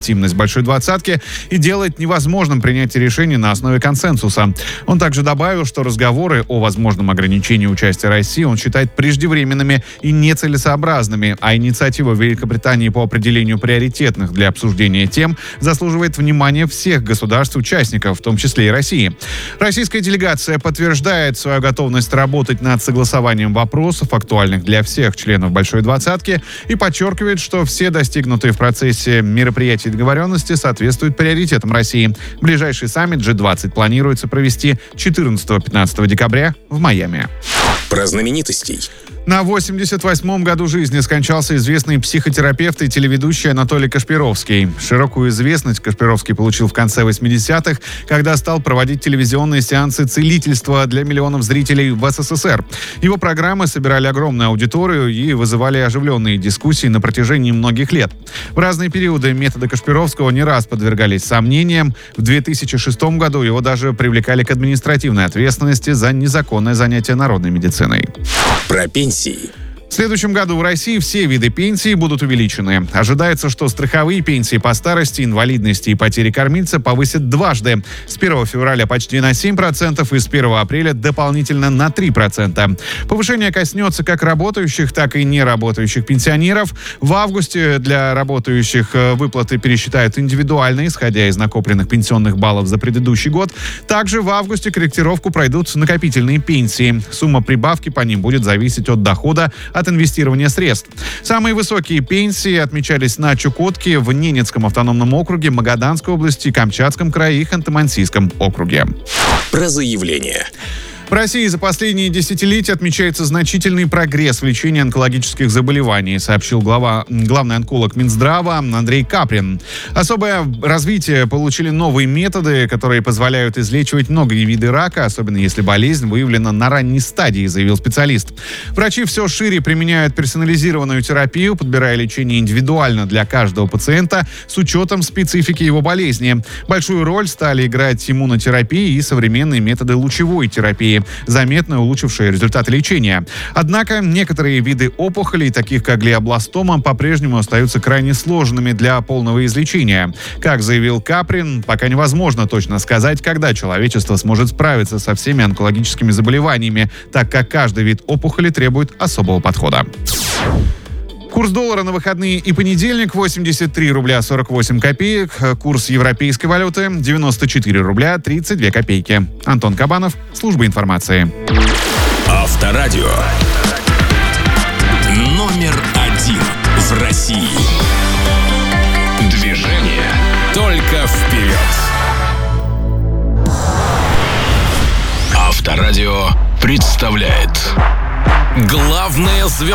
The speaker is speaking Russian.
легитимность большой двадцатки и делает невозможным принятие решений на основе консенсуса. Он также добавил, что разговоры о возможном ограничении участия России он считает преждевременными и нецелесообразными, а инициатива Великобритании по определению приоритетных для обсуждения тем заслуживает внимания всех государств-участников, в том числе и России. Российская делегация подтверждает свою готовность работать над согласованием вопросов, актуальных для всех членов большой двадцатки, и подчеркивает, что все достигнутые в процессе мероприятий и договоренности соответствуют приоритетам России. Ближайший саммит G20 планируется провести 14-15 декабря в Майами. Про знаменитостей. На 88-м году жизни скончался известный психотерапевт и телеведущий Анатолий Кашпировский. Широкую известность Кашпировский получил в конце 80-х, когда стал проводить телевизионные сеансы целительства для миллионов зрителей в СССР. Его программы собирали огромную аудиторию и вызывали оживленные дискуссии на протяжении многих лет. В разные периоды методы Кашпировского не раз подвергались сомнениям. В 2006 году его даже привлекали к административной ответственности за незаконное занятие народной медициной. Про пенсии. В следующем году в России все виды пенсий будут увеличены. Ожидается, что страховые пенсии по старости, инвалидности и потере кормильца повысят дважды. С 1 февраля почти на 7% и с 1 апреля дополнительно на 3%. Повышение коснется как работающих, так и неработающих пенсионеров. В августе для работающих выплаты пересчитают индивидуально, исходя из накопленных пенсионных баллов за предыдущий год. Также в августе корректировку пройдут накопительные пенсии. Сумма прибавки по ним будет зависеть от дохода от инвестирования средств. Самые высокие пенсии отмечались на Чукотке, в Ненецком автономном округе, Магаданской области, Камчатском крае и Ханты-Мансийском округе. Про заявление. В России за последние десятилетия отмечается значительный прогресс в лечении онкологических заболеваний, сообщил главный онколог Минздрава Андрей Каприн. Особое развитие получили новые методы, которые позволяют излечивать многие виды рака, особенно если болезнь выявлена на ранней стадии, заявил специалист. Врачи все шире применяют персонализированную терапию, подбирая лечение индивидуально для каждого пациента с учетом специфики его болезни. Большую роль стали играть иммунотерапия и современные методы лучевой терапии, заметно улучшившие результаты лечения. Однако некоторые виды опухолей, таких как глиобластома, по-прежнему остаются крайне сложными для полного излечения. Как заявил Каприн, пока невозможно точно сказать, когда человечество сможет справиться со всеми онкологическими заболеваниями, так как каждый вид опухоли требует особого подхода. Курс доллара на выходные и понедельник 83 рубля 48 копеек. Курс европейской валюты 94 рубля 32 копейки. Антон Кабанов, служба информации. Авторадио. Номер один в России. Движение только вперед. Авторадио представляет главная звезда.